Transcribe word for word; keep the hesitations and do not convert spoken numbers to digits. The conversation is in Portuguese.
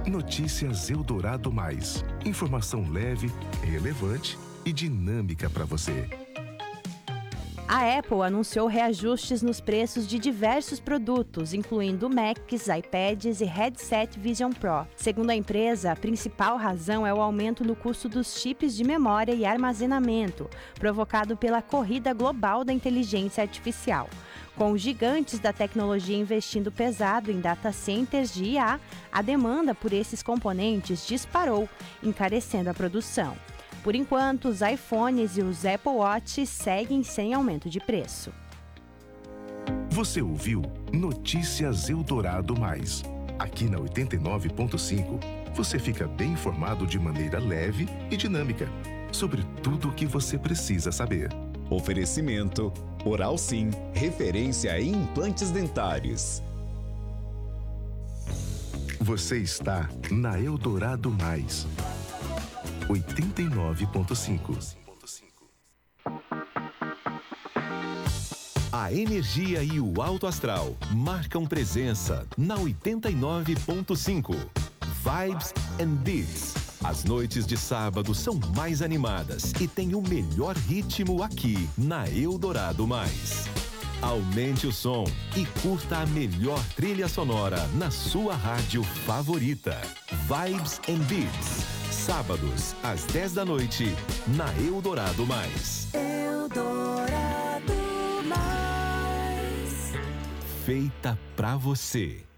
Notícias Eldorado Mais. Informação leve, relevante e dinâmica para você. A Apple anunciou reajustes nos preços de diversos produtos, incluindo Macs, iPads e headset Vision Pro. Segundo a empresa, a principal razão é o aumento no custo dos chips de memória e armazenamento, provocado pela corrida global da inteligência artificial. Com os gigantes da tecnologia investindo pesado em data centers de I A, a demanda por esses componentes disparou, encarecendo a produção. Por enquanto, os iPhones e os Apple Watch seguem sem aumento de preço. Você ouviu Notícias Eldorado Mais. Aqui na oitenta e nove ponto cinco, você fica bem informado de maneira leve e dinâmica sobre tudo o que você precisa saber. Oferecimento Oral Sim, referência em implantes dentários. Você está na Eldorado Mais. oitenta e nove ponto cinco. A energia e o alto astral marcam presença na oitenta e nove ponto cinco. Vibes and Beats. As noites de sábado são mais animadas e tem o melhor ritmo aqui na Eldorado Mais. Aumente o som e curta a melhor trilha sonora na sua rádio favorita. Vibes and Beats. Sábados, às dez da noite, na Eldorado Mais. Eldorado Mais. Feita pra você.